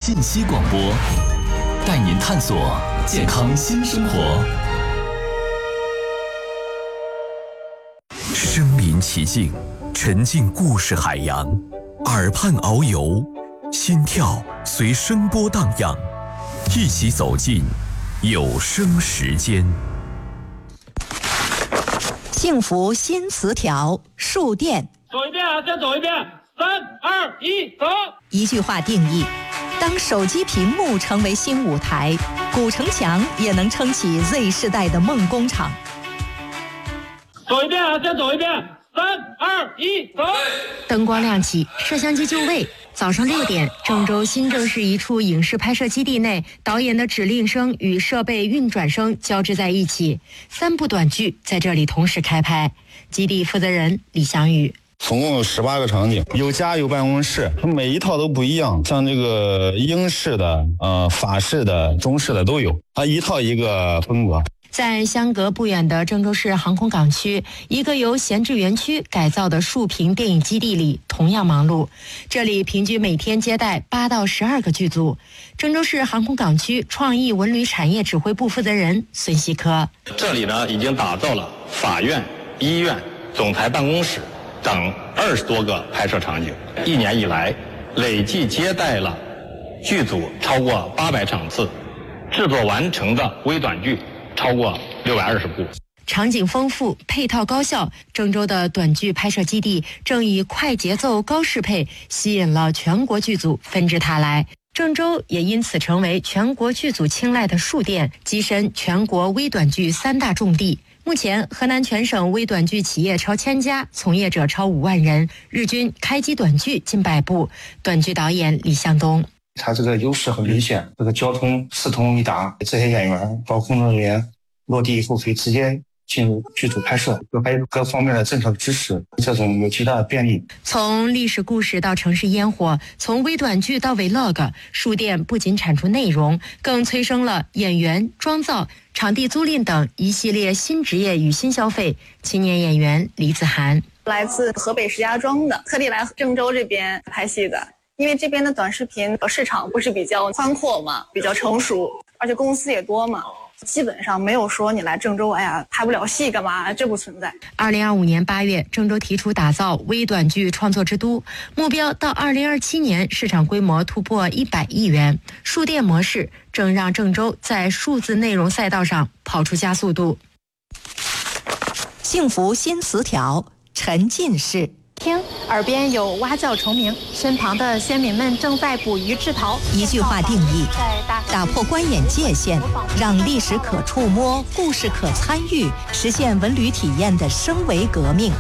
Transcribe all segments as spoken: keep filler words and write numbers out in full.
信息广播，带您探索健康新生活。身临其境，沉浸故事海洋，耳畔遨游，心跳随声波荡漾，一起走进有声时间。 幸福新词条，数电。 走一遍啊，再走一遍。三二一，走。 一句话定义：当手机屏幕成为新舞台，古城墙也能撑起 Z 世代的梦工厂。 走一遍啊，再走一遍。三二一，走。 灯光亮起，摄像机就位。早上六点，郑州新郑市一处影视拍摄基地内，导演的指令声与设备运转声交织在一起，三部短剧在这里同时开拍。基地负责人李翔宇。 总共有十八个场景，有家有办公室，每一套都不一样，像这个英式的、呃法式的、中式的都有，它一套一个风格。 在相隔不远的郑州市航空港区，一个由闲置园区改造的竖屏电影基地里同样忙碌。这里平均每天接待八到十二个剧组。郑州市航空港区创意文旅产业指挥部负责人孙希科： 这里呢已经打造了法院、医院、总裁办公室等二十多个拍摄场景，一年以来累计接待了剧组超过八百场次，制作完成的微短剧超过六百二十部。 场景丰富，配套高效，郑州的短剧拍摄基地正以快节奏、高适配吸引了全国剧组纷至沓来。郑州也因此成为全国剧组青睐的数电，跻身全国微短剧三大重地。目前，河南全省微短剧企业超千家，从业者超五万人，日均开机短剧近百部。短剧导演李向东： 它这个优势很明显，这个交通四通一达，这些演员包括工作人员落地以后可以直接进入剧组拍摄，还有各方面的政策支持，这种有极大的便利。 从历史故事到城市烟火，从微短剧到 vlog， 数电不仅产出内容，更催生了演员、妆造、场地租赁等一系列新职业与新消费。青年演员李子涵： 来自河北石家庄的，特地来郑州这边拍戏的。因为这边的短视频市场不是比较宽阔嘛，比较成熟，而且公司也多嘛，基本上没有说你来郑州，哎呀拍不了戏干嘛，这不存在。 二零二五年八月，郑州提出打造微短剧创作之都，目标到二零二七年市场规模突破一百亿元。数电模式正让郑州在数字内容赛道上跑出加速度。 幸福新词条，沉浸式。 听，耳边有蛙叫虫鸣，身旁的先民们正在捕鱼制陶。 一句话定义：打破观演界限，让历史可触摸，故事可参与，实现文旅体验的升维革命。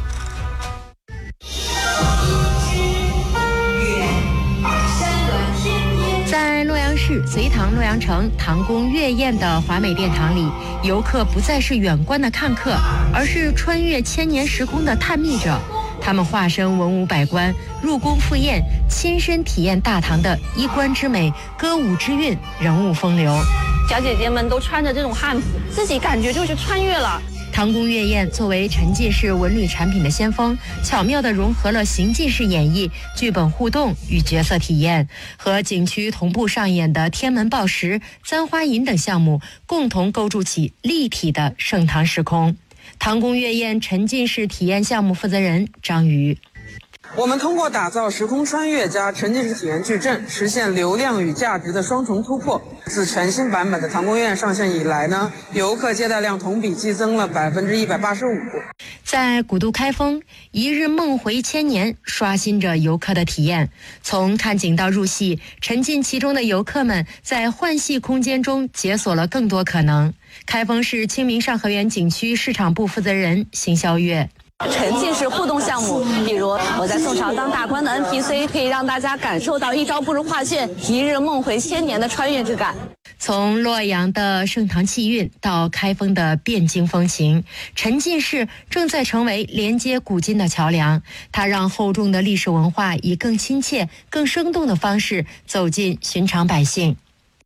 在洛阳市隋唐洛阳城唐宫月宴的华美殿堂里，游客不再是远观的看客，而是穿越千年时空的探秘者。他们化身文武百官，入宫赴宴，亲身体验大唐的衣冠之美、歌舞之韵、人物风流。 小姐姐们都穿着这种汉服，自己感觉就是穿越了。 唐宫月宴作为沉浸式文旅产品的先锋，巧妙地融合了行进式演绎、剧本互动与角色体验，和景区同步上演的天门报时、簪花引等项目，共同构筑起立体的盛唐时空。唐宫月宴沉浸式体验项目负责人张瑜： 我们通过打造时空穿越加沉浸式体验矩阵，实现流量与价值的双重突破。自全新版本的唐宫宴上线以来呢，游客接待量同比激增了百分之一百八十五。 在古都开封，一日梦回千年，刷新着游客的体验。从看景到入戏，沉浸其中的游客们在幻戏空间中解锁了更多可能。开封市清明上河园景区市场部负责人邢霄月： 沉浸式互动项目，比如我在宋朝当大官的 N P C， 可以让大家感受到一朝不如画卷，一日梦回千年的穿越之感。 从洛阳的盛唐气韵到开封的汴京风情，沉浸式正在成为连接古今的桥梁。它让厚重的历史文化以更亲切、更生动的方式走进寻常百姓。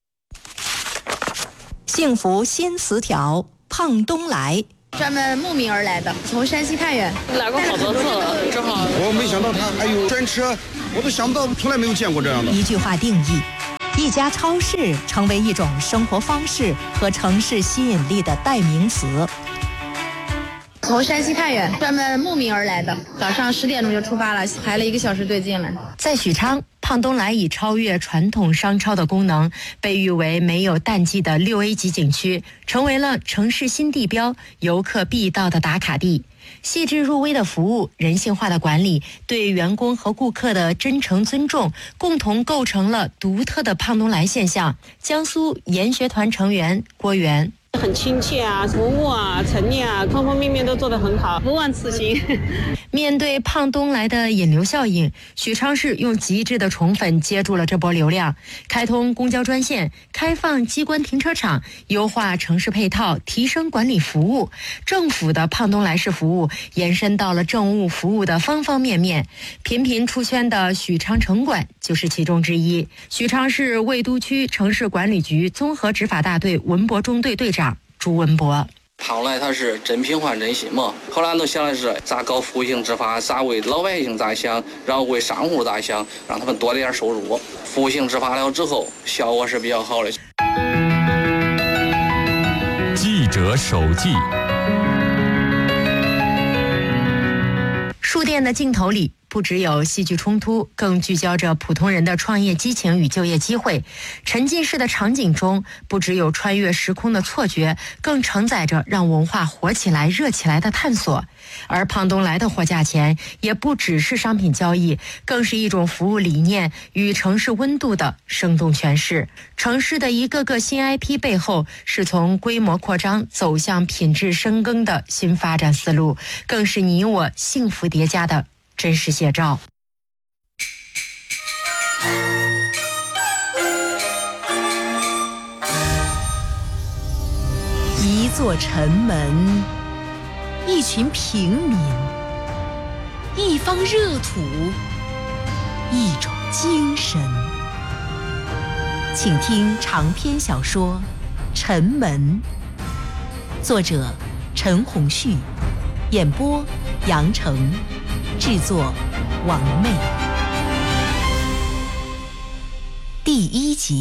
幸福新词条，胖东来。 专门慕名而来的，从山西太原来过好多次了，正好。 我没想到他还有专车，我都想不到，从来没有见过这样的。 一句话定义： 一家超市成为一种生活方式和城市吸引力的代名词。 从山西太原专门慕名而来的，早上十点钟就出发了，排了一个小时队进来。 在许昌，胖东来已超越传统商超的功能，被誉为没有淡季的六 A 级景区，成为了城市新地标、游客必到的打卡地。细致入微的服务、人性化的管理、对员工和顾客的真诚尊重，共同构成了独特的胖东来现象。江苏研学团成员郭源。 很亲切啊，服务啊，陈列啊，方方面面都做得很好，不忘此行。 面对胖东来的引流效应，许昌市用极致的宠粉接住了这波流量，开通公交专线，开放机关停车场，优化城市配套，提升管理服务。政府的胖东来式服务延伸到了政务服务的方方面面，频频出圈的许昌城管就是其中之一。许昌市魏都区城市管理局综合执法大队文博中队队长朱文博。 胖东来它是真品换真心嘛，后来都想的是咋搞服务性执法，咋为老百姓咋想，然后为商户咋想，让他们多点收入。服务性执法了之后，效果是比较好的。 记者手记。 书店的镜头里，不只有戏剧冲突，更聚焦着普通人的创业激情与就业机会。沉浸式的场景中，不只有穿越时空的错觉，更承载着让文化活起来、热起来的探索。而胖东来的货架前，也不只是商品交易，更是一种服务理念与城市温度的生动诠释。城市的一个个新 I P 背后，是从规模扩张走向品质深耕的新发展思路，更是你我幸福叠加的真实写照。 一座城门，一群平民，一方热土，一种精神。请听长篇小说《城门》，作者陈鸿旭，演播杨成，制作王妹。第一集。